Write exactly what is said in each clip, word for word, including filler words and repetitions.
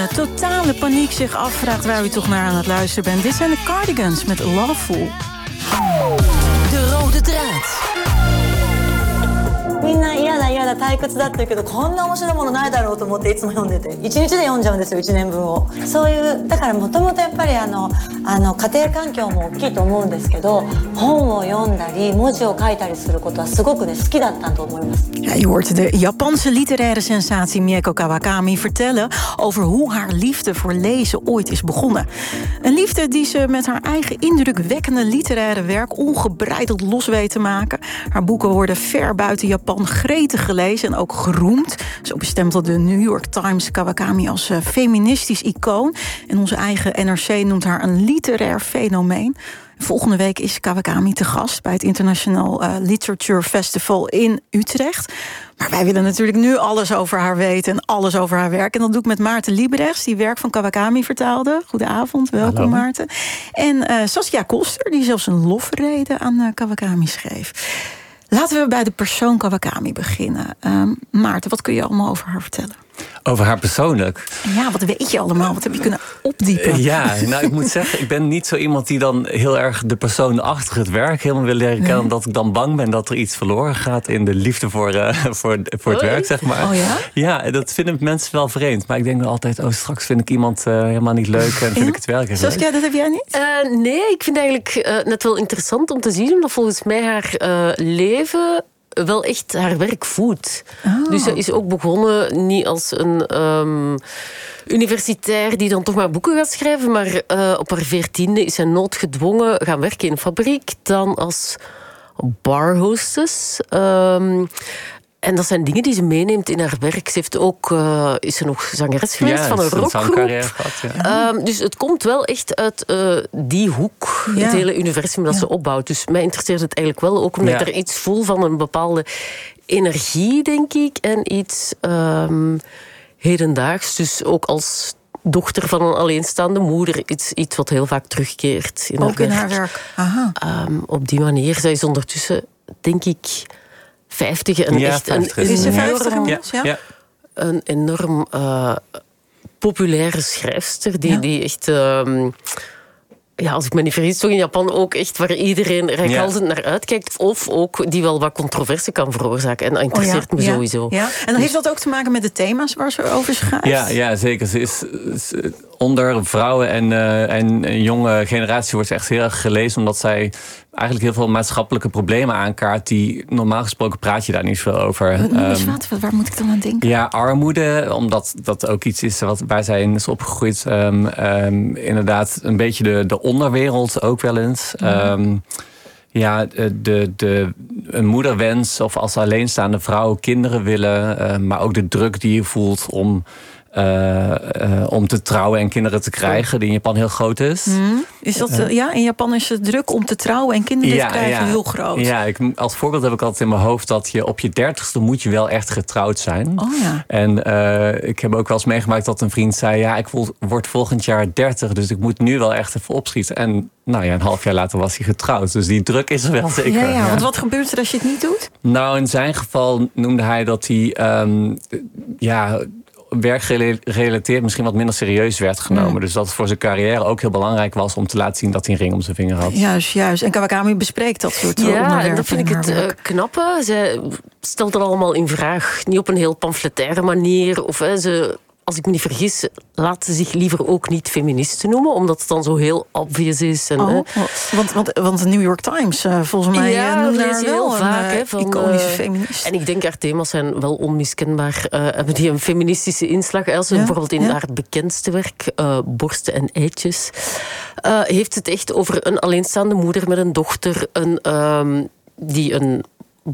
Totale paniek zich afvraagt waar u toch naar aan het luisteren bent. Dit zijn de Cardigans met Loveful. De rode draad. みんな嫌だ嫌だ退屈だって言うけどこんな面白いものないだろうと思っていつも読んでて一日で読んじゃうんですよいちねんぶんをそういうだからもともとやっぱりあのあの家庭環境も大きいと思うんですけど本を読んだり文字を書いたりすることはすごくね好きだったと思います。 Ja, je hoort de Japanse literaire sensatie Mieko Kawakami vertellen over hoe haar liefde voor lezen ooit is begonnen. Een liefde die ze met haar eigen indrukwekkende literaire werk ongebreideld los weet te maken. Haar boeken worden ver buiten Japan gretig gelezen en ook geroemd. Zo bestempelde de New York Times Kawakami als uh, feministisch icoon. En onze eigen N R C noemt haar een literair fenomeen. Volgende week is Kawakami te gast bij het International uh, Literature Festival in Utrecht. Maar wij willen natuurlijk nu alles over haar weten en alles over haar werk. En dat doe ik met Maarten Liebrechts, die werk van Kawakami vertaalde. Goedenavond, welkom. Hallo. Maarten. En uh, Saskia Koster, die zelfs een lofrede aan uh, Kawakami schreef. Laten we bij de persoon Kawakami beginnen. Um, Maarten, wat kun je allemaal over haar vertellen? Over haar persoonlijk? Ja, wat weet je allemaal? Wat heb je kunnen opdiepen? Uh, ja, nou, ik moet zeggen, ik ben niet zo iemand die dan heel erg de persoon achter het werk helemaal wil leren kennen. Nee. Omdat ik dan bang ben dat er iets verloren gaat in de liefde voor, uh, voor, voor het oh, werk, zeg maar. Oh ja? Ja, dat vinden mensen wel vreemd. Maar ik denk dan altijd, oh, straks vind ik iemand uh, helemaal niet leuk en vind ja? ik het werk heel leuk. Saskia, dat heb jij niet? Uh, nee, ik vind het eigenlijk uh, net wel interessant om te zien, omdat volgens mij haar uh, leven wel echt haar werk voedt. Oh. Dus ze is ook begonnen niet als een um, universitair die dan toch maar boeken gaat schrijven, maar uh, op haar veertiende is zij noodgedwongen gaan werken in een fabriek, dan als barhostess. Um, En dat zijn dingen die ze meeneemt in haar werk. Ze heeft ook, uh, is ze nog zangeres geweest ja, van een rockgroep. Ja. Um, dus het komt wel echt uit uh, die hoek, ja. het hele universum dat ja. ze opbouwt. Dus mij interesseert het eigenlijk wel ook omdat ja. ik er iets voel van een bepaalde energie, denk ik. En iets um, hedendaags. Dus ook als dochter van een alleenstaande moeder. Iets, iets wat heel vaak terugkeert in ook haar werk. in haar werk. Aha. Um, op die manier. Zij is ondertussen, denk ik, vijftig en ja, echt vijftig. een, is ze vijftig enorm, ja. Ja. een enorm uh, populaire schrijfster die, ja. die echt, um, ja, als ik me niet vergis, toch in Japan ook echt waar iedereen reikhalzend ja. naar uitkijkt, of ook die wel wat controverse kan veroorzaken. En dat interesseert oh ja. me ja. sowieso. Ja. En dan dus heeft dat ook te maken met de thema's waar ze over schrijft? Ja, ja zeker. Ze is, ze, onder vrouwen en, uh, en jonge generatie wordt ze echt heel erg gelezen, omdat zij eigenlijk heel veel maatschappelijke problemen aankaart die normaal gesproken praat je daar niet veel over. Um, wat, waar moet ik dan aan denken? Ja, armoede, omdat dat ook iets is wat, waar zij in is opgegroeid. Um, um, inderdaad, een beetje de, de onderwereld ook wel eens. Ja. Um, ja, de, de, een moederwens of als alleenstaande vrouw kinderen willen, uh, maar ook de druk die je voelt om Uh, uh, om te trouwen en kinderen te krijgen, die in Japan heel groot is. Hmm. Is dat, uh, ja, in Japan is het druk om te trouwen en kinderen ja, te krijgen ja. heel groot. Ja, ik, als voorbeeld heb ik altijd in mijn hoofd dat je op je dertigste moet je wel echt getrouwd zijn. Oh, ja. En uh, ik heb ook wel eens meegemaakt dat een vriend zei, ja, ik word volgend jaar dertig, dus ik moet nu wel echt even opschieten. En nou ja, een half jaar later was hij getrouwd. Dus die druk is er wel zeker. Ja, ja, want wat gebeurt er als je het niet doet? Nou, in zijn geval noemde hij dat hij um, ja, werkgerelateerd misschien wat minder serieus werd genomen. Mm. Dus dat het voor zijn carrière ook heel belangrijk was om te laten zien dat hij een ring om zijn vinger had. Juist, juist. En Kawakami bespreekt dat soort ja, onderwerpen. Ja, en dat vind ik het uh, knappe. Zij stelt dat allemaal in vraag. Niet op een heel pamfletaire manier. Of hè, ze, als ik me niet vergis, laat ze zich liever ook niet feministen noemen, omdat het dan zo heel obvious is. En, oh, uh, want, want, want de New York Times, uh, volgens mij, ja, noemt daar wel heel vaak, een hè, van, iconische uh, feminist. En ik denk, haar thema's zijn wel onmiskenbaar. Uh, hebben die een feministische inslag? Als ja, bijvoorbeeld in ja. haar bekendste werk, uh, Borsten en eitjes, uh, heeft het echt over een alleenstaande moeder met een dochter, een, um, die een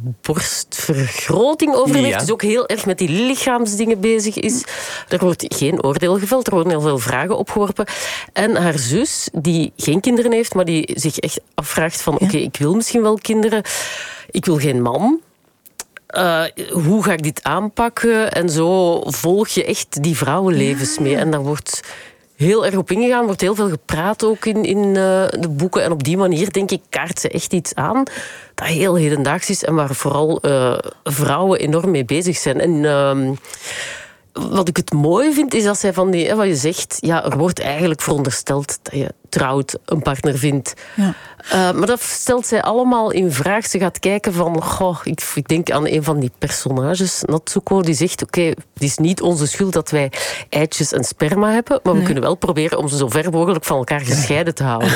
borstvergroting overweegt. Ja. Dus ook heel erg met die lichaamsdingen bezig is. Er wordt geen oordeel geveld, er worden heel veel vragen opgeworpen. En haar zus, die geen kinderen heeft, maar die zich echt afvraagt van, ja. oké, okay, ik wil misschien wel kinderen, ik wil geen man. Uh, hoe ga ik dit aanpakken? En zo volg je echt die vrouwenlevens ja. mee. En daar wordt heel erg op ingegaan, wordt heel veel gepraat ook in, in uh, de boeken. En op die manier, denk ik, kaart ze echt iets aan dat heel hedendaags is en waar vooral uh, vrouwen enorm mee bezig zijn. En uh, wat ik het mooi vind, is dat zij van die... Hè, wat je zegt, ja, er wordt eigenlijk verondersteld dat je trouwt, een partner vindt. Ja. Uh, maar dat stelt zij allemaal in vraag. Ze gaat kijken van... Goh, ik, ik denk aan een van die personages, Natsuko, die zegt... Oké, okay, het is niet onze schuld dat wij eitjes en sperma hebben, maar we nee. kunnen wel proberen om ze zo ver mogelijk van elkaar gescheiden te houden.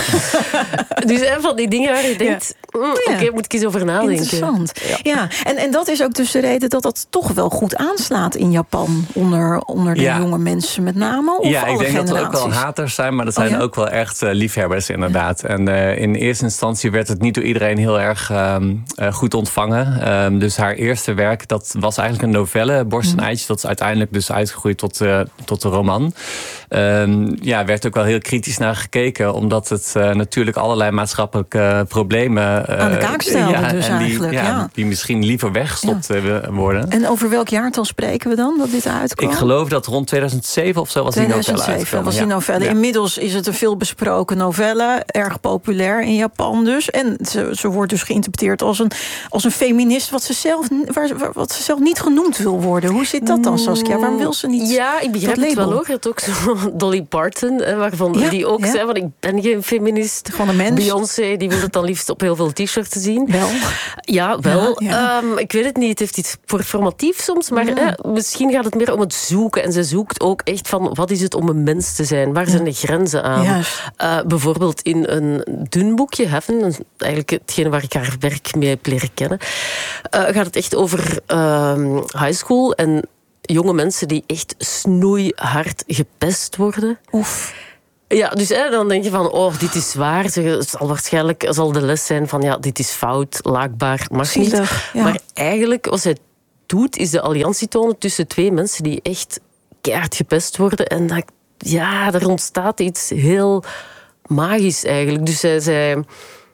Dus een van die dingen waar je denkt... Ja. Mm, Oké, okay, moet ik eens over nadenken. Interessant. Ja, ja. En, en dat is ook dus de reden dat dat toch wel goed aanslaat in Japan. Onder, onder de ja. jonge mensen met name. Of ja, alle ik denk generaties? dat er ook wel haters zijn, maar dat zijn oh, ja? ook wel echt uh, liefhebbers inderdaad. Ja. En uh, in eerste instantie werd het niet door iedereen heel erg um, uh, goed ontvangen. Um, dus haar eerste werk, dat was eigenlijk een novelle, Borst en Eitjes. Dat is uiteindelijk dus uitgegroeid tot, uh, tot een roman. Um, ja, werd ook wel heel kritisch naar gekeken, omdat het uh, natuurlijk allerlei maatschappelijke uh, problemen uh, aan de kaak stelde ja, dus die, eigenlijk. Ja, ja. die misschien liever weggestopt ja. worden. En over welk jaartal spreken we dan dat dit uitkwam? Ik geloof dat rond tweeduizend zeven of zo was die novelle uitgekomen. was die novelle. Ja. Inmiddels is het een veelbesproken novelle, erg populair in Japan dus. En ze, ze wordt dus geïnterpreteerd als een, als een feminist, wat ze, zelf, waar, wat ze zelf niet genoemd wil worden. Hoe zit dat dan, Saskia? Waarom wil ze niet? Ja, ik begrijp het wel hoor. Het ook zo Dolly Parton, waarvan ja, die ook ja. zei van ik ben geen feminist. Gewoon een mens. Beyoncé, die wil het dan liefst op heel veel t-shirts zien. Wel. Ja, wel. Ja, ja. Um, ik weet het niet. Het heeft iets performatief soms, maar ja. eh, misschien gaat het meer om het zoeken. En ze zoekt ook echt van wat is het om een mens te zijn? Waar zijn de grenzen aan? Ja. Uh, bijvoorbeeld in een dun boekje, Heaven, eigenlijk hetgene waar ik haar werk mee heb leren kennen, uh, gaat het echt over uh, high school en jonge mensen die echt snoeihard gepest worden. Oef. Ja, dus hè, dan denk je van, oh, dit is waar. Het zal waarschijnlijk zal de les zijn van, ja, dit is fout, laakbaar, mag Zielig, niet. Ja. Maar eigenlijk, wat zij doet, is de alliantie tonen tussen twee mensen die echt keihard gepest worden. En dat, ja, er ontstaat iets heel magisch eigenlijk. Dus zij, zij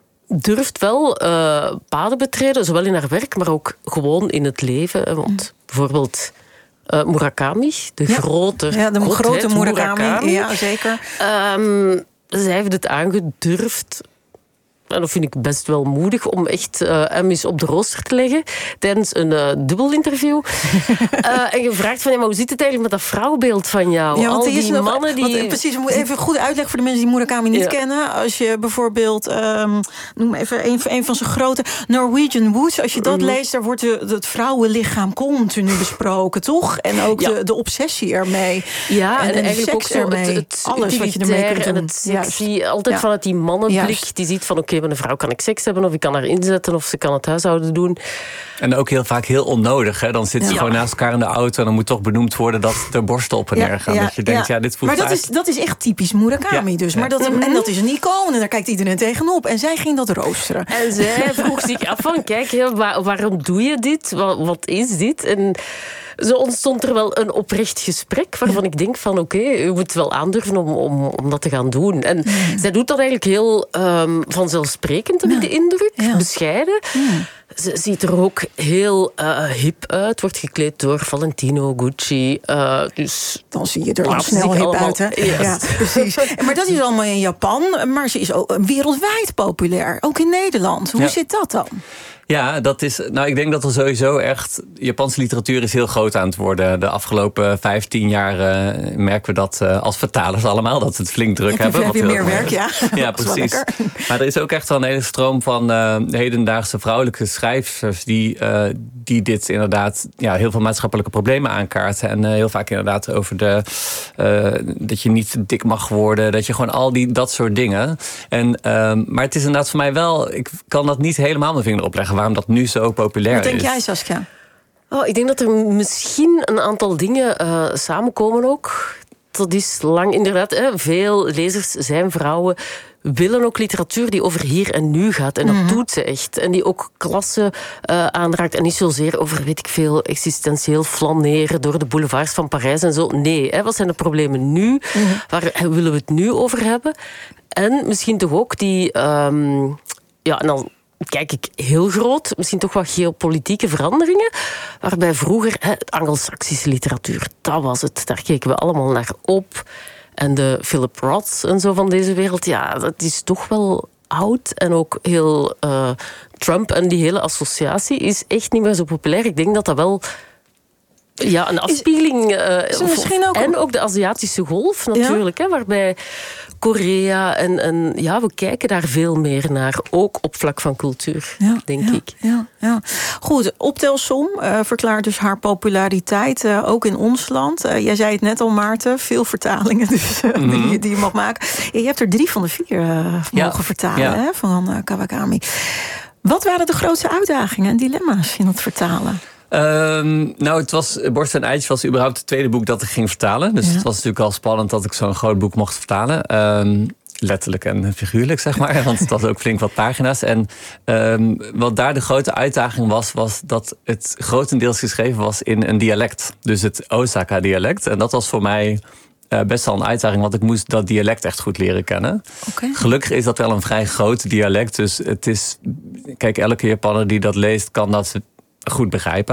durft wel uh, paden betreden, zowel in haar werk, maar ook gewoon in het leven. Want mm. bijvoorbeeld... Uh, Murakami, de ja. grote ja, de grote Murakami, Murakami. Ja, zeker. Um, zij heeft het aangedurfd. En dat vind ik best wel moedig om echt uh, hem eens op de rooster te leggen tijdens een uh, dubbelinterview. uh, en gevraagd van, ja, maar hoe zit het eigenlijk met dat vrouwbeeld van jou? Ja, want Al die, die nog, mannen die... Want, precies, we moeten even goed uitleggen voor de mensen die Murakami niet ja. kennen. Als je bijvoorbeeld, um, noem even een, een van zijn grote Norwegian Wood, als je dat mm-hmm. leest, daar wordt de, het vrouwenlichaam continu besproken, toch? En ook ja. de, de obsessie ermee. Ja, en, en, en eigenlijk ook zo ermee. het, het alles wat je ermee kunt doen. En het sexy, altijd ja. vanuit die mannenblik, Juist. die ziet van, oké, okay, met een vrouw kan ik seks hebben, of ik kan haar inzetten, of ze kan het huishouden doen. En ook heel vaak heel onnodig. Hè? Dan zitten ze ja. gewoon naast elkaar in de auto en dan moet toch benoemd worden dat de borsten op en neer gaan. Ja, dat je denkt, ja, ja dit voelt Maar dat is, dat is echt typisch Murakami ja. dus. Maar dat, en dat is een icoon en daar kijkt iedereen tegenop. En zij ging dat roosteren. En zij vroeg zich af van, kijk, waar, waarom doe je dit? Wat, wat is dit? En zo ontstond er wel een oprecht gesprek waarvan ja. ik denk van oké, okay, u moet wel aandurven om, om, om dat te gaan doen. En ja. zij doet dat eigenlijk heel um, vanzelfsprekend, heb ik ja. de indruk. Ja. Bescheiden. Ja. Ze ziet er ook heel uh, hip uit. Wordt gekleed door Valentino, Gucci. Uh, dus dan zie je er al snel hip allemaal uit, hè? Yes. Ja, precies. Maar dat is allemaal in Japan. Maar ze is ook wereldwijd populair. Ook in Nederland. Hoe ja. zit dat dan? Ja, dat is. Nou, ik denk dat er sowieso echt. Japanse literatuur is heel groot aan het worden. De afgelopen vijftien jaar uh, merken we dat uh, als vertalers allemaal, dat we het flink druk heb hebben. Heb je meer werk, ja. Ja, precies. Maar er is ook echt wel een hele stroom van uh, hedendaagse vrouwelijke schrijvers die, uh, die dit inderdaad ja, heel veel maatschappelijke problemen aankaarten. En uh, heel vaak inderdaad over de uh, dat je niet dik mag worden, dat je gewoon al die dat soort dingen. En, uh, maar het is inderdaad voor mij wel, ik kan dat niet helemaal mijn vinger opleggen waarom dat nu zo populair is. Wat denk jij, Saskia? Oh, ik denk dat er misschien een aantal dingen uh, samenkomen ook. Dat is lang inderdaad. Hè, veel lezers zijn vrouwen, willen ook literatuur die over hier en nu gaat. En dat mm-hmm. doet ze echt. En die ook klasse uh, aanraakt. En niet zozeer over, weet ik veel, existentieel flaneren door de boulevards van Parijs en zo. Nee, hè, wat zijn de problemen nu? Mm-hmm. Waar willen we het nu over hebben? En misschien toch ook die... Um, ja, en dan kijk ik heel groot, misschien toch wat geopolitieke veranderingen, waarbij vroeger, hè, Anglo-Saxische literatuur, dat was het. Daar keken we allemaal naar op. En de Philip Roths en zo van deze wereld, ja, dat is toch wel oud. En ook heel uh, Trump en die hele associatie is echt niet meer zo populair. Ik denk dat dat wel Ja, een afspiegeling. Uh, is misschien ook en ook de Aziatische golf natuurlijk, ja? Hè, waarbij Korea en, en ja, we kijken daar veel meer naar, ook op vlak van cultuur, ja, denk ja, ik. Ja, ja. Goed, Optelsom uh, verklaart dus haar populariteit, uh, ook in ons land. Uh, jij zei het net al, Maarten, veel vertalingen dus, uh, mm-hmm. die, die je mag maken. Ja, je hebt er drie van de vier uh, mogen ja. vertalen, ja. Hè, van uh, Kawakami. Wat waren de grootste uitdagingen en dilemma's in het vertalen? Um, nou, het was Borst en Eitje was überhaupt het tweede boek dat ik ging vertalen. Dus ja. het was natuurlijk al spannend dat ik zo'n groot boek mocht vertalen. Um, letterlijk en figuurlijk, zeg maar. Want het was ook flink wat pagina's. En um, wat daar de grote uitdaging was, was dat het grotendeels geschreven was in een dialect. Dus het Osaka-dialect. En dat was voor mij Uh, best wel een uitdaging, want ik moest dat dialect echt goed leren kennen. Okay. Gelukkig is dat wel een vrij groot dialect. Dus het is, kijk, elke Japaner die dat leest, kan dat goed begrijpen.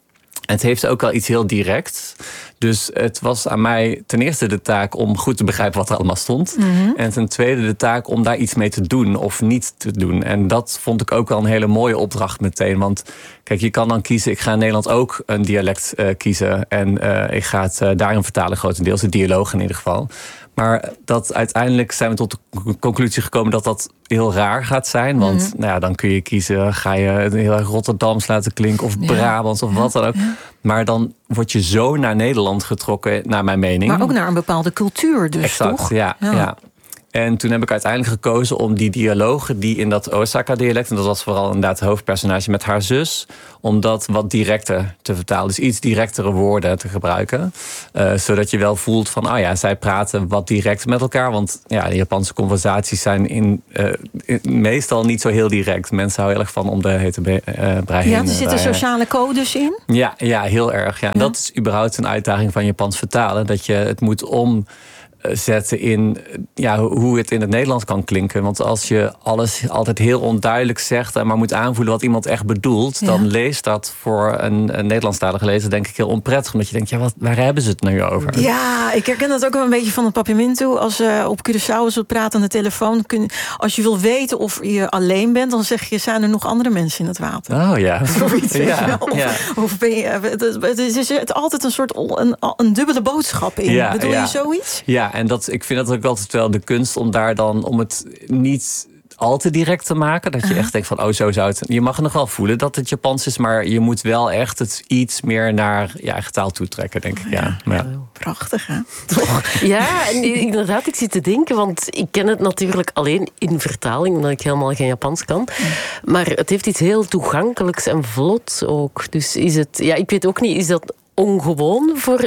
En het heeft ook wel iets heel directs. Dus het was aan mij ten eerste de taak om goed te begrijpen wat er allemaal stond. Mm-hmm. En ten tweede de taak om daar iets mee te doen of niet te doen. En dat vond ik ook wel een hele mooie opdracht meteen. Want kijk, je kan dan kiezen, ik ga in Nederland ook een dialect uh, kiezen. En uh, ik ga het uh, daarin vertalen grotendeels, de dialoog in ieder geval. Maar dat uiteindelijk zijn we tot de conclusie gekomen dat dat heel raar gaat zijn. Want mm-hmm. nou ja, dan kun je kiezen, ga je het heel erg Rotterdams laten klinken of ja. Brabants of wat dan ook. Ja. Maar dan word je zo naar Nederland getrokken, naar mijn mening. Maar ook naar een bepaalde cultuur dus, exact, toch? Ja, ja. ja. En toen heb ik uiteindelijk gekozen om die dialogen die in dat Osaka-dialect, en dat was vooral inderdaad het hoofdpersonage met haar zus, om dat wat directer te vertalen. Dus iets directere woorden te gebruiken. Uh, zodat je wel voelt van, oh ja, zij praten wat direct met elkaar. Want ja, de Japanse conversaties zijn in, uh, in, meestal niet zo heel direct. Mensen houden heel erg van om de hete be- uh, brei heen. Ja, er zitten sociale codes in? Ja, ja, heel erg. Ja. Ja. Dat is überhaupt een uitdaging van Japans vertalen. Dat je het moet om zetten in ja, hoe het in het Nederlands kan klinken. Want als je alles altijd heel onduidelijk zegt en maar moet aanvoelen wat iemand echt bedoelt, ja. dan leest dat voor een, een Nederlandstalige lezer denk ik heel onprettig. Omdat je denkt, ja, wat, waar hebben ze het nu over? Ja, ik herken dat ook wel een beetje van het papiamento. Als uh, op Curaçao is het praten aan de telefoon. Kun, als je wil weten of je alleen bent, dan zeg je, zijn er nog andere mensen in het water? Oh ja. Zoiets, ja, of, ja. of ben je, het is het altijd een soort een, een dubbele boodschap in. Ja, Bedoel ja. je zoiets? Ja. En dat, ik vind dat ook altijd wel de kunst om daar dan, om het niet al te direct te maken. Dat je uh-huh. echt denkt van, oh, zo zou het. Je mag nog wel voelen dat het Japans is, maar je moet wel echt het iets meer naar je eigen taal toetrekken, denk ik. Ja, ja. ja. Prachtig, hè? Toch? Ja, en inderdaad, ik zit te denken, want ik ken het natuurlijk alleen in vertaling, omdat ik helemaal geen Japans kan. Maar het heeft iets heel toegankelijks en vlot ook. Dus is het, ja, ik weet ook niet, is dat ongewoon voor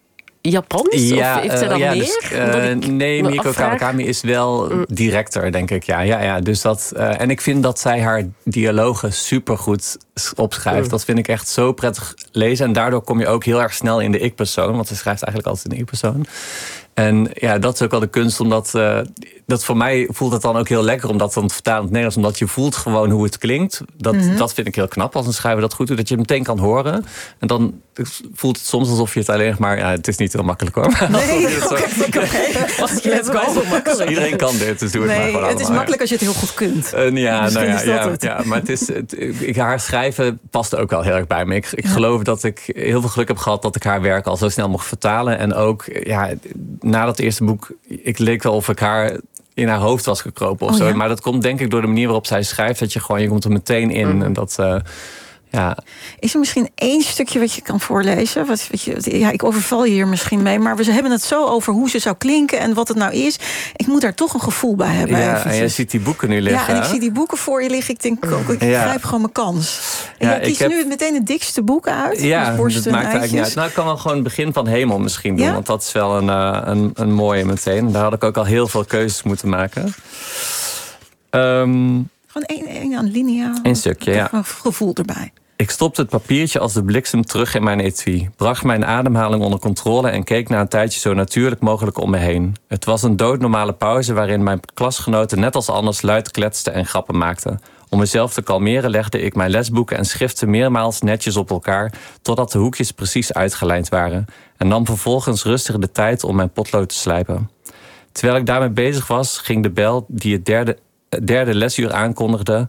Japans? Ja, of heeft zij dat uh, ja, meer? Dus, uh, nee, Mieko Kawakami is wel mm. directer, denk ik. Ja, ja, ja. Dus dat, uh, en ik vind dat zij haar dialogen supergoed opschrijft. Mm. Dat vind ik echt zo prettig lezen. En daardoor kom je ook heel erg snel in de ik-persoon. Want ze schrijft eigenlijk altijd in de ik-persoon. En ja, dat is ook wel de kunst, omdat uh, dat voor mij voelt het dan ook heel lekker om dat dan te vertalen in het Nederlands, omdat je voelt gewoon hoe het klinkt. Dat, mm-hmm. dat vind ik heel knap als een schrijver dat goed doet, dat je het meteen kan horen. En dan voelt het soms alsof je het alleen maar, ja, het is niet heel makkelijk hoor. Nee, oké, oké. Iedereen kan dit, dus doe het nee, maar gewoon. Het is allemaal, makkelijk als je het heel goed kunt. Uh, ja, nou ja, ja, ja, maar het is, het, ik, haar schrijven past ook wel heel erg bij me. Ik, ik ja. geloof dat ik heel veel geluk heb gehad dat ik haar werk al zo snel mocht vertalen. En ook, ja, na dat eerste boek, ik leek wel of ik haar in haar hoofd was gekropen of oh, zo. Ja? Maar dat komt denk ik door de manier waarop zij schrijft. Dat je gewoon, je komt er meteen in. Mm. En dat, uh, ja. Is er misschien één stukje wat je kan voorlezen? Wat, wat je, ja, ik overval je hier misschien mee. Maar we hebben het zo over hoe ze zou klinken en wat het nou is. Ik moet daar toch een gevoel bij hebben. Ja, en je ziet die boeken nu liggen. Ja, en ik zie die boeken voor je liggen. Ik denk, ook, ik ja. grijp gewoon mijn kans. En ja, je kiest heb... nu meteen het dikste boek uit. Ja, dat maakt eigenlijk niet uit. Nou, ik kan wel gewoon het begin van Hemel misschien doen. Ja? Want dat is wel een, uh, een, een mooie meteen. Daar had ik ook al heel veel keuzes moeten maken. Um, gewoon één, één alinea. Eén stukje, ja. Een gevoel erbij. Ik stopte het papiertje als de bliksem terug in mijn etui, bracht mijn ademhaling onder controle en keek na een tijdje zo natuurlijk mogelijk om me heen. Het was een doodnormale pauze waarin mijn klasgenoten net als anders luid kletsten en grappen maakten. Om mezelf te kalmeren legde ik mijn lesboeken en schriften meermaals netjes op elkaar, totdat de hoekjes precies uitgelijnd waren, en nam vervolgens rustig de tijd om mijn potlood te slijpen. Terwijl ik daarmee bezig was, ging de bel die het derde... derde lesuur aankondigde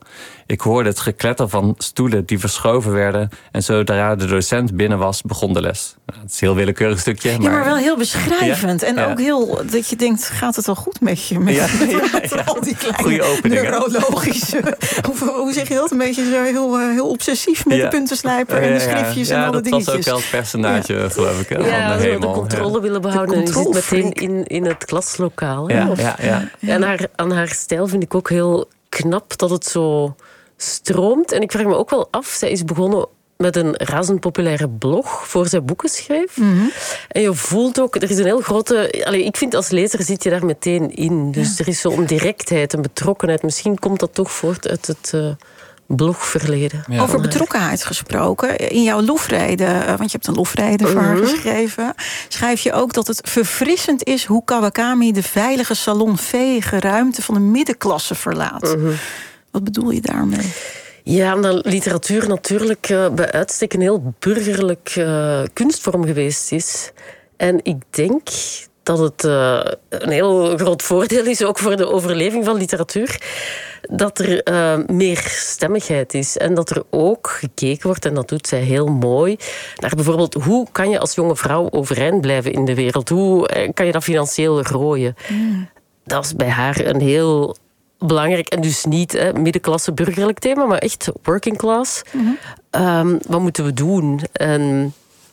Ik hoorde het gekletter van stoelen die verschoven werden. En zodra de docent binnen was, begon de les. Nou, het is een heel willekeurig stukje. Maar, ja, maar wel heel beschrijvend. Ja? En ja. ook heel dat je denkt, gaat het wel goed met je? Met, ja, met, ja, met ja. al die kleine goede openingen. neurologische... hoe, hoe zeg je dat? Een beetje zo heel, heel obsessief met ja. de puntenslijper en de schriftjes ja, ja. en alle ja, dingetjes. dat was ook wel het personage, ja. geloof ik. Hè, ja, van de, de, de controle ja. willen behouden. En je zit meteen in, in het klaslokaal. Ja, ja, ja. En haar, aan haar stijl vind ik ook heel knap dat het zo stroomt. En ik vraag me ook wel af, zij is begonnen met een razend populaire blog voor zij boeken schreef. Mm-hmm. En je voelt ook, er is een heel grote... Allez, ik vind als lezer zit je daar meteen in. Dus ja. er is zo'n directheid, een betrokkenheid. Misschien komt dat toch voort uit het uh, blogverleden. Ja. Over betrokkenheid gesproken. In jouw lofrede, want je hebt een lofrede voor haar Mm-hmm. geschreven, schrijf je ook dat het verfrissend is hoe Kawakami de veilige salonveege ruimte van de middenklasse verlaat. Mm-hmm. Wat bedoel je daarmee? Ja, omdat literatuur natuurlijk uh, bij uitstek een heel burgerlijk uh, kunstvorm geweest is. En ik denk dat het uh, een heel groot voordeel is, ook voor de overleving van literatuur, dat er uh, meer stemmigheid is. En dat er ook gekeken wordt, en dat doet zij heel mooi, naar bijvoorbeeld hoe kan je als jonge vrouw overeind blijven in de wereld? Hoe kan je dat financieel rooien? Mm. Dat is bij haar een heel belangrijk, en dus niet hè, middenklasse burgerlijk thema, maar echt working class. Mm-hmm. Um, wat moeten we doen? En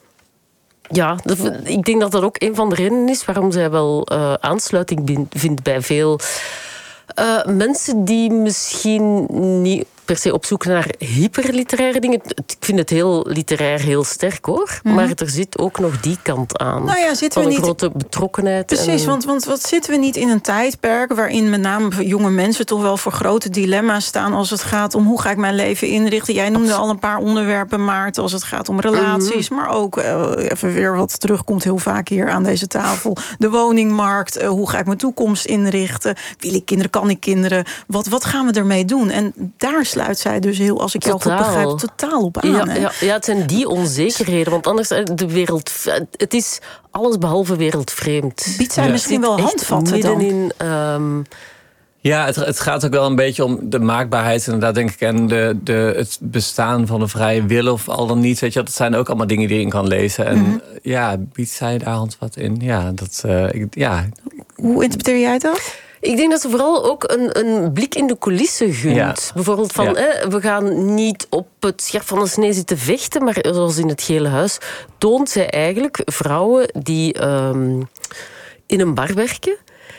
ja, dat, ik denk dat dat ook een van de redenen is waarom zij wel uh, aansluiting vindt bij veel uh, mensen die misschien niet per se op zoek naar hyperliteraire dingen. Ik vind het heel literair heel sterk, hoor. Mm-hmm. Maar er zit ook nog die kant aan. Nou ja, zitten van we een niet... grote betrokkenheid. Precies, en... want, want wat zitten we niet in een tijdperk waarin met name jonge mensen toch wel voor grote dilemma's staan als het gaat om hoe ga ik mijn leven inrichten. Jij noemde al een paar onderwerpen, Maarten, als het gaat om relaties, mm-hmm. maar ook uh, even weer wat terugkomt heel vaak hier aan deze tafel. De woningmarkt, uh, hoe ga ik mijn toekomst inrichten? Wil ik kinderen, kan ik kinderen? Wat, wat gaan we ermee doen? En daar sluit zij dus heel, als ik jou goed begrijp, totaal op aan. Ja, ja, ja, het zijn die onzekerheden. Want anders, de wereld, het is alles behalve wereldvreemd. Biedt zij ja. misschien wel handvatten dan? In, um... Ja, het, het gaat ook wel een beetje om de maakbaarheid, inderdaad, denk ik. En de, de, het bestaan van de vrije wil of al dan niet. Weet je, dat zijn ook allemaal dingen die je in kan lezen. En mm-hmm. ja, biedt zij daar handvat in? Ja, dat, uh, ik, ja. Hoe interpreteer jij dat? Ik denk dat ze vooral ook een, een blik in de coulissen gunt. Ja. Bijvoorbeeld van, ja. hè, we gaan niet op het scherp van de snee zitten vechten, maar zoals in het Gele Huis toont zij eigenlijk vrouwen die um, in een bar werken,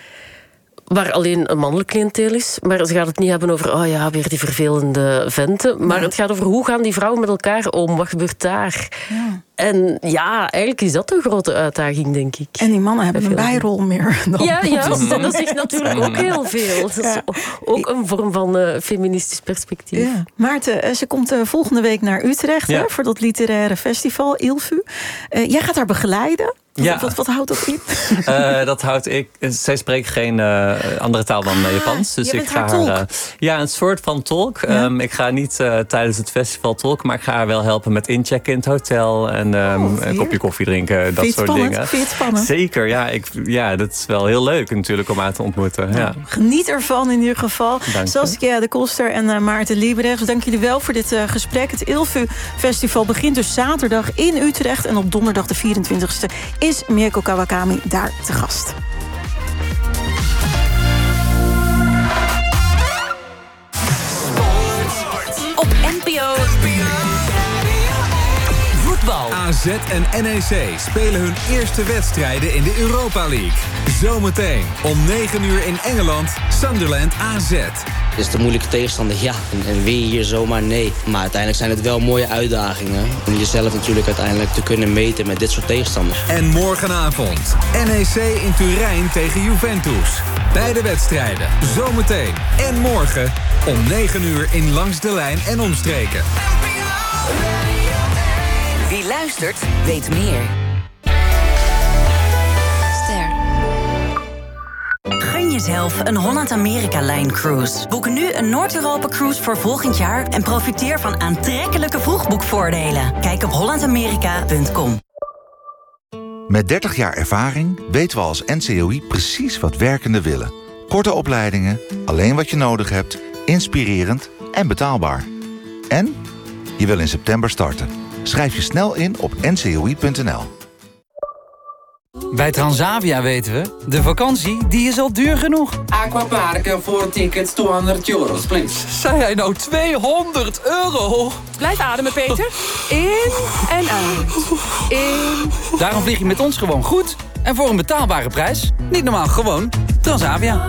waar alleen een mannelijk cliënteel is. Maar ze gaat het niet hebben over, oh ja, weer die vervelende venten. Maar ja. het gaat over hoe gaan die vrouwen met elkaar om? Wat gebeurt daar? Ja. En ja, eigenlijk is dat een grote uitdaging, denk ik. En die mannen hebben een bijrol meer dan... Ja, juist. En dat zegt natuurlijk ook heel veel. Dat is ja. ook een vorm van uh, feministisch perspectief. Ja. Maarten, ze komt uh, volgende week naar Utrecht ja. hè, voor dat literaire festival, ILFU. Uh, jij gaat haar begeleiden. Ja. Wat, wat, wat houdt dat in? Uh, dat houdt ik. Zij spreekt geen uh, andere taal dan uh, Japans. Dus je ik ga haar haar. Uh, ja, een soort van tolk. Ja. Um, ik ga niet uh, tijdens het festival tolken, maar ik ga haar wel helpen met inchecken in het hotel en um, oh, een kopje koffie drinken, dat soort spannend? dingen. Vind je het spannend? Zeker, ja, ik, ja. Dat is wel heel leuk natuurlijk om haar te ontmoeten. Nou, ja. Geniet ervan in ieder geval. Saskia de Koster en uh, Maarten Liebrechts, dank jullie wel voor dit uh, gesprek. Het ILFU Festival begint dus zaterdag in Utrecht en op donderdag de vierentwintigste is Mieko Kawakami daar te gast. Op N P O Voetbal. A Z en N E C spelen hun eerste wedstrijden in de Europa League. Zometeen om negen uur in Engeland, Sunderland A Z. Het is de moeilijke tegenstander, ja. En, en win je hier zomaar? Nee. Maar uiteindelijk zijn het wel mooie uitdagingen. Om jezelf natuurlijk uiteindelijk te kunnen meten met dit soort tegenstanders. En morgenavond N E C in Turijn tegen Juventus. Beide wedstrijden, zometeen en morgen om negen uur in Langs de Lijn en omstreken. Wie luistert, weet meer. Ster. Gun jezelf een Holland-Amerika-lijn cruise. Boek nu een Noord-Europa-cruise voor volgend jaar en profiteer van aantrekkelijke vroegboekvoordelen. Kijk op holland amerika punt com. Met dertig jaar ervaring weten we als N C O I precies wat werkenden willen. Korte opleidingen, alleen wat je nodig hebt, inspirerend en betaalbaar. En je wil in september starten. Schrijf je snel in op n c o i punt n l. Bij Transavia weten we, de vakantie die is al duur genoeg. Aquaparken voor tickets tweehonderd euro, please. Zei hij nou tweehonderd euro? Blijf ademen, Peter. In en uit. In. Daarom vlieg je met ons gewoon goed. En voor een betaalbare prijs. Niet normaal, gewoon Transavia.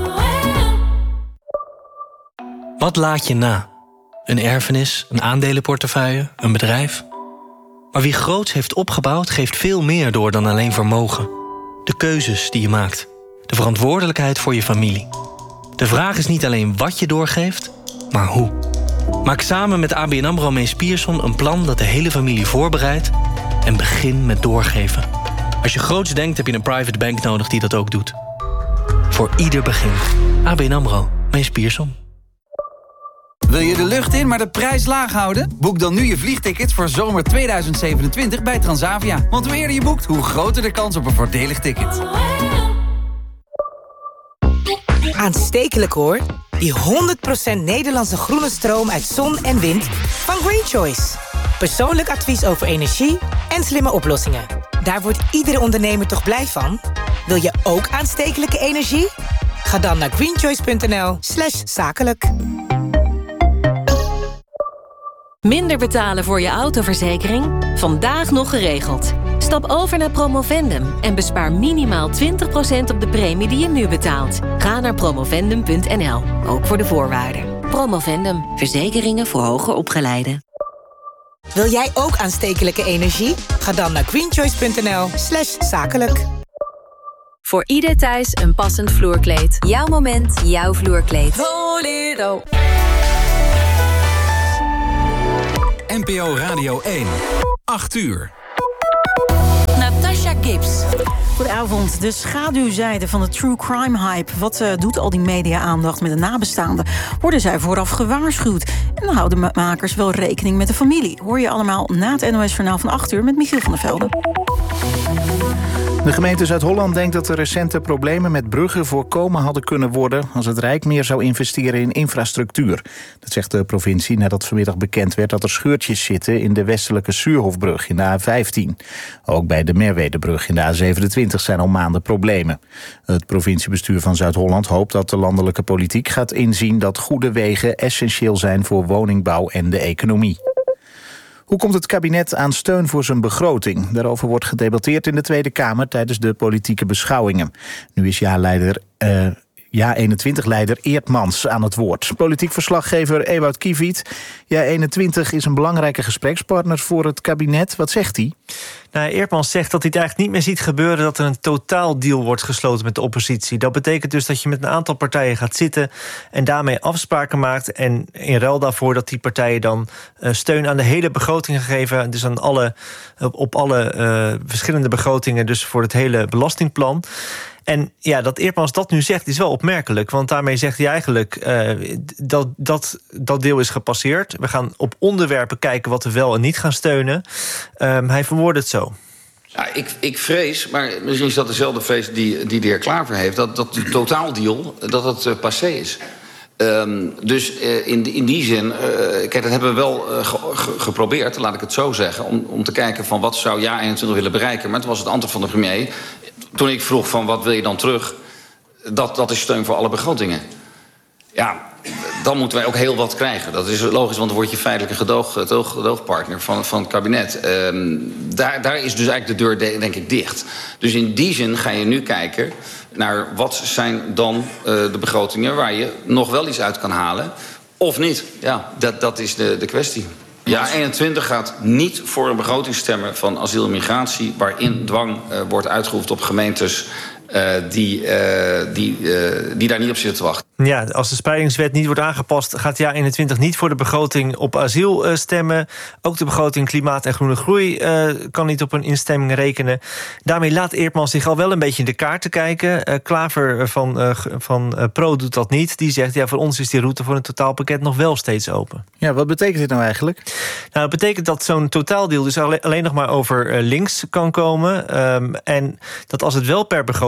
Wat laat je na? Een erfenis, een aandelenportefeuille, een bedrijf? Maar wie groots heeft opgebouwd, geeft veel meer door dan alleen vermogen. De keuzes die je maakt. De verantwoordelijkheid voor je familie. De vraag is niet alleen wat je doorgeeft, maar hoe. Maak samen met A B N AMRO Mees Pierson een plan dat de hele familie voorbereidt en begin met doorgeven. Als je groots denkt, heb je een private bank nodig die dat ook doet. Voor ieder begin. A B N AMRO Mees Pierson. Wil je de lucht in, maar de prijs laag houden? Boek dan nu je vliegtickets voor zomer tweeduizend zevenentwintig bij Transavia. Want hoe eerder je boekt, hoe groter de kans op een voordelig ticket. Aanstekelijk hoor. Die honderd procent Nederlandse groene stroom uit zon en wind van Green Choice. Persoonlijk advies over energie en slimme oplossingen. Daar wordt iedere ondernemer toch blij van? Wil je ook aanstekelijke energie? Ga dan naar greenchoice punt n l slash zakelijk. Minder betalen voor je autoverzekering? Vandaag nog geregeld. Stap over naar Promovendum en bespaar minimaal twintig procent op de premie die je nu betaalt. Ga naar promovendum punt n l, ook voor de voorwaarden. Promovendum, verzekeringen voor hoger opgeleiden. Wil jij ook aanstekelijke energie? Ga dan naar greenchoice punt n l slash zakelijk. Voor ieder thuis een passend vloerkleed. Jouw moment, jouw vloerkleed. Voledo. N P O Radio één. acht uur. Natasha Gibbs. Goedenavond. De schaduwzijde van de true crime hype. Wat uh, doet al die media-aandacht met de nabestaanden? Worden zij vooraf gewaarschuwd? En houden de makers wel rekening met de familie? Hoor je allemaal na het N O S-journaal van acht uur met Michiel van der Velde. De gemeente Zuid-Holland denkt dat de recente problemen met bruggen voorkomen hadden kunnen worden als het Rijk meer zou investeren in infrastructuur. Dat zegt de provincie nadat vanmiddag bekend werd dat er scheurtjes zitten in de westelijke Suurhofbrug in de A vijftien. Ook bij de Merwedebrug in de A zevenentwintig zijn al maanden problemen. Het provinciebestuur van Zuid-Holland hoopt dat de landelijke politiek gaat inzien dat goede wegen essentieel zijn voor woningbouw en de economie. Hoe komt het kabinet aan steun voor zijn begroting? Daarover wordt gedebatteerd in de Tweede Kamer tijdens de politieke beschouwingen. Nu is jaarleider, uh, Ja eenentwintig-leider Eertmans aan het woord. Politiek verslaggever Ewout Kiewiet. Ja eenentwintig is een belangrijke gesprekspartner voor het kabinet. Wat zegt hij? Nou, Eertmans zegt dat hij het eigenlijk niet meer ziet gebeuren dat er een totaaldeal wordt gesloten met de oppositie. Dat betekent dus dat je met een aantal partijen gaat zitten en daarmee afspraken maakt. En in ruil daarvoor dat die partijen dan uh, steun aan de hele begroting geven. Dus aan alle, op alle uh, verschillende begrotingen, dus voor het hele belastingplan. En ja, dat Eertmans dat nu zegt is wel opmerkelijk. Want daarmee zegt hij eigenlijk uh, dat, dat dat deel is gepasseerd. We gaan op onderwerpen kijken wat we wel en niet gaan steunen. Um, hij verwoordt het zo. Ja, ik, ik vrees, maar misschien is dat dezelfde vrees die, die de heer Klaver heeft, dat, dat de totaaldeal dat het uh, passé is. Um, dus uh, in, in die zin, uh, kijk, dat hebben we wel uh, ge, ge, geprobeerd, laat ik het zo zeggen, om, om te kijken van wat zou Ja eenentwintig willen bereiken. Maar toen was het antwoord van de premier, toen ik vroeg van wat wil je dan terug, dat, dat is steun voor alle begrotingen. Ja, dan moeten wij ook heel wat krijgen. Dat is logisch, want dan word je feitelijk een gedoog, gedoog, gedoogpartner van, van het kabinet. Um, daar, daar is dus eigenlijk de deur, de, denk ik, dicht. Dus in die zin ga je nu kijken naar wat zijn dan uh, de begrotingen waar je nog wel iets uit kan halen. Of niet. Ja, dat, dat is de, de kwestie. Ja eenentwintig gaat niet voor een begroting stemmen van asiel en migratie, waarin dwang uh, wordt uitgeoefend op gemeentes Uh, die, uh, die, uh, die daar niet op zitten te wachten. Ja, als de spreidingswet niet wordt aangepast, gaat Ja eenentwintig niet voor de begroting op asiel uh, stemmen. Ook de begroting Klimaat en Groene Groei uh, kan niet op een instemming rekenen. Daarmee laat Eertmans zich al wel een beetje in de kaarten kijken. Uh, Klaver van, uh, van uh, Pro doet dat niet. Die zegt, ja, voor ons is die route voor een totaalpakket nog wel steeds open. Ja, wat betekent dit nou eigenlijk? Nou, het betekent dat zo'n totaaldeal dus alleen, alleen nog maar over uh, links kan komen. Um, en dat als het wel per begroting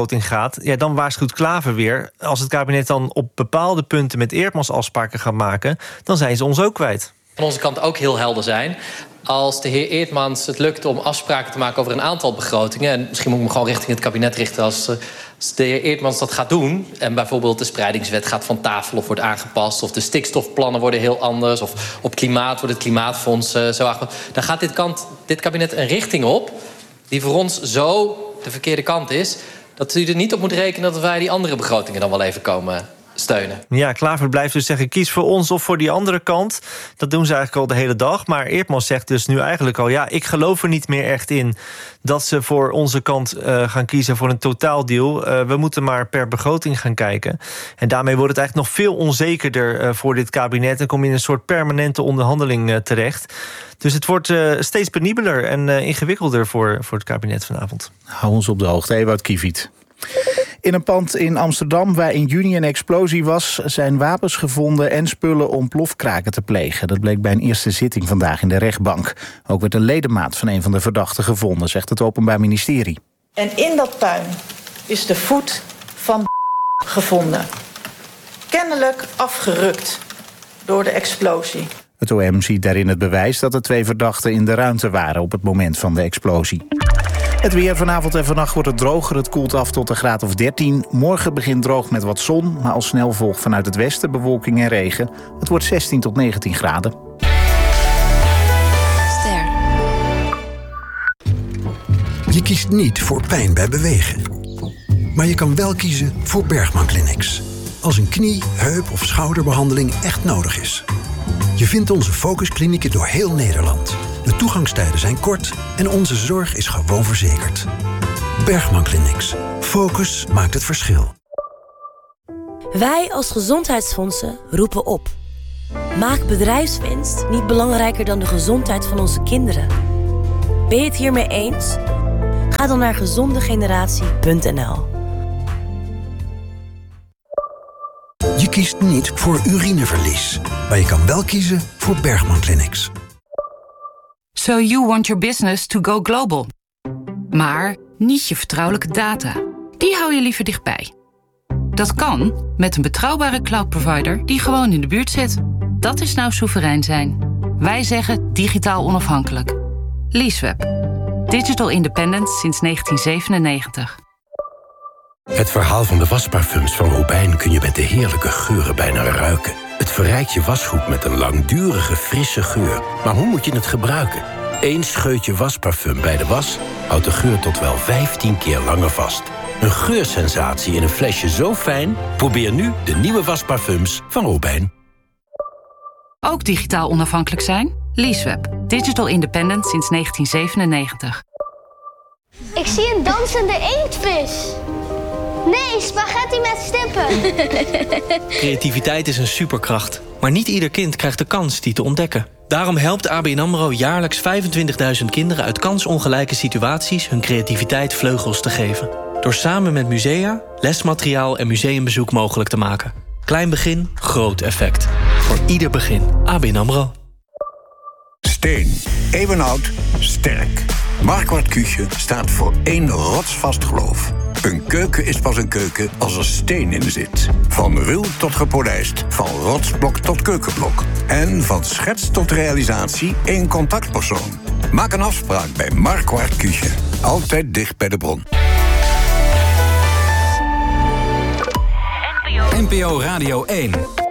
begroting gaat... Ja, dan waarschuwt Klaver weer... als het kabinet dan op bepaalde punten met Eertmans afspraken gaat maken... dan zijn ze ons ook kwijt. Van onze kant ook heel helder zijn. Als de heer Eertmans het lukt om afspraken te maken over een aantal begrotingen... en misschien moet ik me gewoon richting het kabinet richten... als, als de heer Eertmans dat gaat doen... en bijvoorbeeld de spreidingswet gaat van tafel of wordt aangepast... of de stikstofplannen worden heel anders... of op klimaat wordt het klimaatfonds uh, zo aangepast... dan gaat dit, kant, dit kabinet een richting op... die voor ons zo de verkeerde kant is... dat u er niet op moet rekenen dat wij die andere begrotingen dan wel even komen... steunen. Ja, Klaver blijft dus zeggen... kies voor ons of voor die andere kant. Dat doen ze eigenlijk al de hele dag. Maar Eertmans zegt dus nu eigenlijk al... ja, ik geloof er niet meer echt in... dat ze voor onze kant uh, gaan kiezen voor een totaaldeal. Uh, we moeten maar per begroting gaan kijken. En daarmee wordt het eigenlijk nog veel onzekerder... Uh, voor dit kabinet... en kom je in een soort permanente onderhandeling uh, terecht. Dus het wordt uh, steeds penibeler en uh, ingewikkelder... Voor, voor het kabinet vanavond. Hou ons op de hoogte, Ewout Kiviet. In een pand in Amsterdam waar in juni een explosie was... zijn wapens gevonden en spullen om plofkraken te plegen. Dat bleek bij een eerste zitting vandaag in de rechtbank. Ook werd een ledemaat van een van de verdachten gevonden... zegt het Openbaar Ministerie. En in dat puin is de voet van gevonden. Kennelijk afgerukt door de explosie. Het O M ziet daarin het bewijs dat de twee verdachten in de ruimte waren... op het moment van de explosie. Het weer vanavond en vannacht wordt het droger. Het koelt af tot een graad of dertien. Morgen begint droog met wat zon, maar al snel volgt vanuit het westen bewolking en regen. Het wordt zestien tot negentien graden. Ster. Je kiest niet voor pijn bij bewegen. Maar je kan wel kiezen voor Bergman Clinics. Als een knie, heup of schouderbehandeling echt nodig is. Je vindt onze focusklinieken door heel Nederland. De toegangstijden zijn kort en onze zorg is gewoon verzekerd. Bergman Clinics. Focus maakt het verschil. Wij als gezondheidsfondsen roepen op. Maak bedrijfswinst niet belangrijker dan de gezondheid van onze kinderen. Ben je het hiermee eens? Ga dan naar gezondegeneratie punt n l. Je kiest niet voor urineverlies, maar je kan wel kiezen voor Bergman Clinics. So you want your business to go global. Maar niet je vertrouwelijke data. Die hou je liever dichtbij. Dat kan met een betrouwbare cloud provider die gewoon in de buurt zit. Dat is nou soeverein zijn. Wij zeggen digitaal onafhankelijk. Leaseweb. Digital independent sinds negentien zevenennegentig. Het verhaal van de wasparfums van Robijn kun je met de heerlijke geuren bijna ruiken. Het verrijkt je wasgoed met een langdurige, frisse geur. Maar hoe moet je het gebruiken? Eén scheutje wasparfum bij de was houdt de geur tot wel vijftien keer langer vast. Een geursensatie in een flesje zo fijn? Probeer nu de nieuwe wasparfums van Robijn. Ook digitaal onafhankelijk zijn? Leaseweb. Digital independent sinds negentien zevenennegentig. Ik zie een dansende inktvis. Nee, spaghetti met stippen. Creativiteit is een superkracht. Maar niet ieder kind krijgt de kans die te ontdekken. Daarom helpt A B N AMRO jaarlijks vijfentwintigduizend kinderen uit kansongelijke situaties hun creativiteit vleugels te geven. Door samen met musea, lesmateriaal en museumbezoek mogelijk te maken. Klein begin, groot effect. Voor ieder begin. A B N AMRO. Steen. Eeuwenoud. Sterk. Marquardt Küche staat voor één rotsvast geloof. Een keuken is pas een keuken als er steen in zit. Van ruw tot gepolijst, van rotsblok tot keukenblok. En van schets tot realisatie één contactpersoon. Maak een afspraak bij Marquardt Küche. Altijd dicht bij de bron. N P O Radio één.